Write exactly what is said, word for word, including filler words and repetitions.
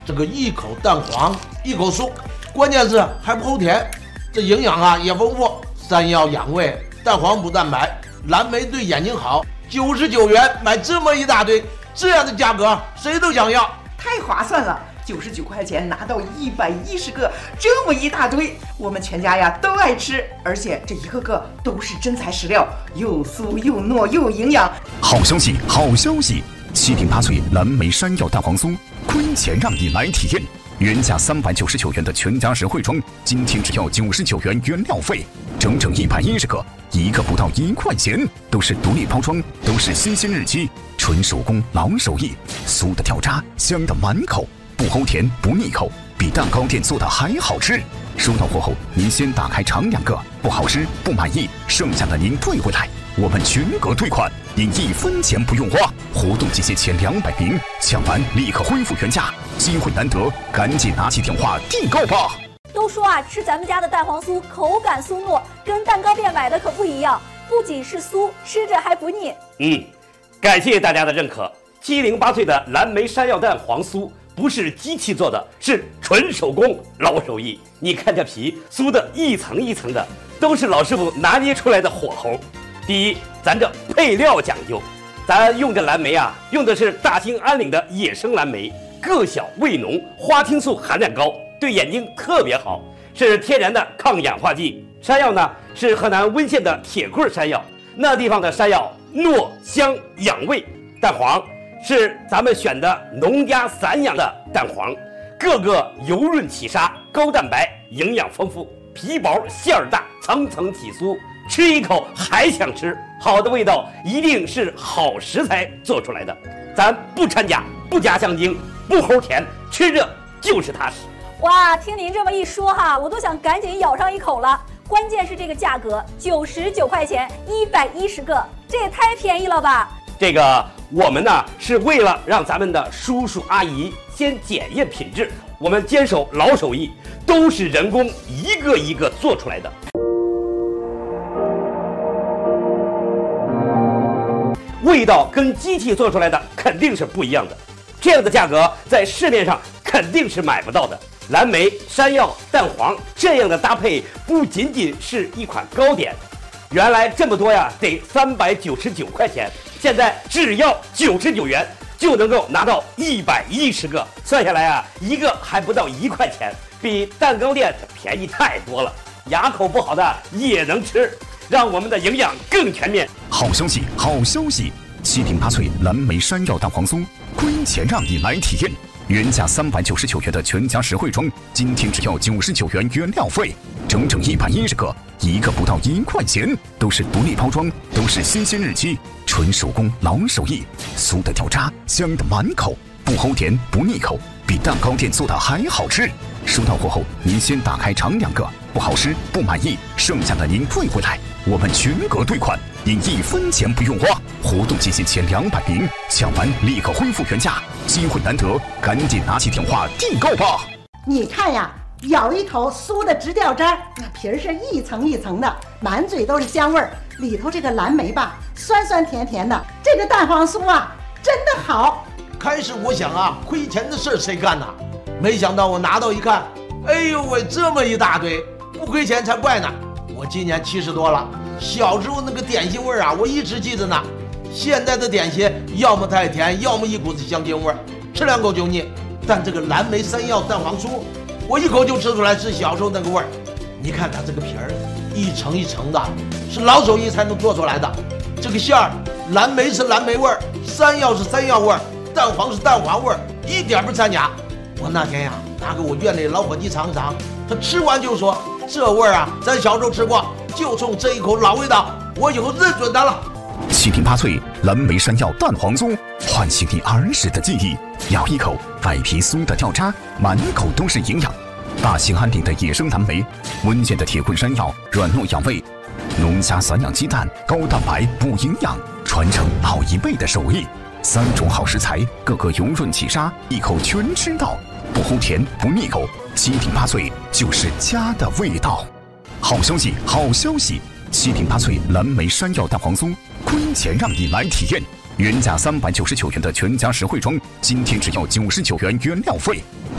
这个一口蛋黄，一口酥，关键是还不齁甜，这营养啊也丰富，山药养胃，蛋黄补蛋白，蓝莓对眼睛好。九十九元买这么一大堆，这样的价格谁都想要， 太划算了！九十九块钱拿到一百一十个，这么一大堆，我们全家呀都爱吃，而且这一个个都是真材实料，又酥又糯又营养。 好消息，好消息！七品八脆蓝莓山药蛋黄酥，亏钱让你来体验。原价三百九十九元的全家实惠装，今天只要九十九元原料费，整整一百一十个，一个不到一块钱，都是独立包装，都是新鲜日期，纯手工老手艺，酥的掉渣，香的满口，不齁甜不腻口，比蛋糕店做的还好吃。收到货后，您先打开尝两个，不好吃不满意，剩下的您退回来，我们全额退款，您一分钱不用花。活动期限前两百名，抢完立刻恢复原价，机会难得，赶紧拿起电话订购吧。 都说啊，吃咱们家的蛋黄酥口感酥糯，跟蛋糕店买的可不一样，不仅是酥，吃着还不腻。 嗯，感谢大家的认可。七零八脆的蓝莓山药蛋黄酥不是机器做的，是纯手工老手艺。你看这皮酥的一层一层的，都是老师傅拿捏出来的火候。第一，咱这配料讲究，咱用这蓝莓啊，用的是大兴安岭的野生蓝莓，个小味浓，花青素含量高，对眼睛特别好，是天然的抗氧化剂。山药呢是河南温县的铁棍山药，那地方的山药糯香养胃。蛋黄是咱们选的农家散养的蛋黄，个个油润起沙，高蛋白，营养丰富，皮薄馅儿大，层层体酥，吃一口还想吃。好的味道一定是好食材做出来的，咱不掺假，不加香精，不齁甜，吃着就是踏实。 哇，听您这么一说哈，我都想赶紧咬上一口了。关键是这个价格，九十九块钱，一百一十个，这也太便宜了吧！ 这个我们呢是为了让咱们的叔叔阿姨先检验品质，我们坚守老手艺，都是人工一个一个做出来的。味道跟机器做出来的肯定是不一样的，这样的价格在市面上肯定是买不到的。蓝莓、山药、蛋黄这样的搭配不仅仅是一款糕点，原来这么多呀，得三百九十九块钱，现在只要九十九元就能够拿到一百一十个，算下来啊，一个还不到一块钱，比蛋糕店便宜太多了。牙口不好的也能吃，让我们的营养更全面。 好消息，好消息！七品八脆蓝莓山药蛋黄酥，亏钱让你来体验。原价三百九十九元的全家实惠装，今天只要九十九元原料费，整整一百一十个，一个不到一块钱，都是独立包装，都是新鲜日期，纯手工老手艺，酥的掉渣，香的满口，不齁甜不腻口，比蛋糕店做的还好吃。收到货后，您先打开尝两个，不好吃不满意，剩下的您退回来，我们全额退款，您一分钱不用花。活动期限前两百名，抢完立刻恢复原价，机会难得，赶紧拿起电话订购吧。 你看呀，咬一口酥的直掉渣，那皮儿是一层一层的，满嘴都是香味儿。里头这个蓝莓吧，酸酸甜甜的，这个蛋黄酥啊，真的好。 开始我想啊，亏钱的事谁干呢？没想到我拿到一看，哎呦喂，这么一大堆，不亏钱才怪呢。我今年七十多了，小时候那个点心味儿啊，我一直记着呢。现在的点心要么太甜，要么一股子香精味儿，吃两口就腻。但这个蓝莓山药蛋黄酥，我一口就吃出来是小时候那个味儿。你看它这个皮儿，一层一层的，是老手艺才能做出来的。这个馅儿，蓝莓是蓝莓味儿，山药是山药味儿，蛋黄是蛋黄味儿，一点不掺假。我那天呀，拿给我院里老伙计尝尝，他吃完就说：“这味儿啊，咱小时候吃过，就冲这一口老味道，我以后认准它了。” 七品八脆蓝莓山药蛋黄酥，唤醒你儿时的记忆。咬一口，外皮酥的掉渣，满口都是营养。大兴安岭的野生蓝莓，温县的铁棍山药，软糯养胃。农家散养鸡蛋，高蛋白补营养，传承老一辈的手艺。三种好食材，个个油润起沙，一口全吃到，不齁甜不腻口。七品八脆就是家的味道。好消息，好消息！七品八脆蓝莓山药蛋黄酥，亏钱让你来体验。原价三百九十九元的全家实惠装，今天只要九十九元原料费，